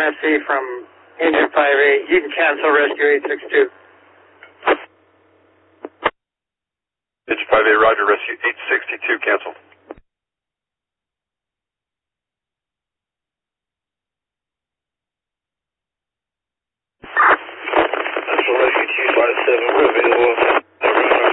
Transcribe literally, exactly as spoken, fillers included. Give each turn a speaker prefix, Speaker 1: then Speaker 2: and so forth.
Speaker 1: Tennessee from engine five eight. You can cancel rescue eight six two.
Speaker 2: Engine five eight, roger, rescue eight sixty-two, cancel.
Speaker 3: Rescue two five seven, we're available.